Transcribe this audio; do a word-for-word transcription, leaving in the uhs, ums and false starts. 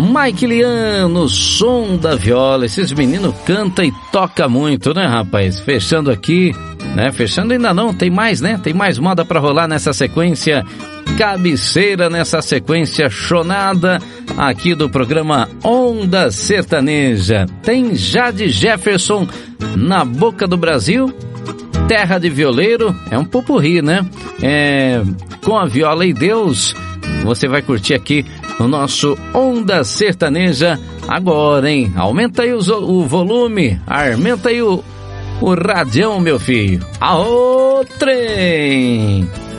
Mike Lian no som da viola. Esses meninos cantam e tocam muito, né, rapaz? Fechando aqui, né? Fechando ainda não, tem mais, né? Tem mais moda pra rolar nessa sequência. Cabeceira nessa sequência chonada aqui do programa Onda Sertaneja. Tem Jade Jefferson, Na Boca do Brasil. Terra de Violeiro, é um popurrí, né? É, com a Viola e Deus, você vai curtir aqui no nosso Onda Sertaneja agora, hein? Aumenta aí o, o volume, aumenta aí o, o radião, meu filho. Aô, trem!